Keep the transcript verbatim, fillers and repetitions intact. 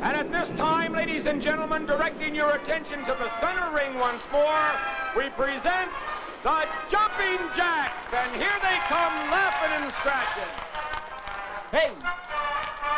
And at this time, ladies and gentlemen, directing your attention to the center ring once more, we present the Jumping Jacks. And here they come, laughing and scratching. Hey!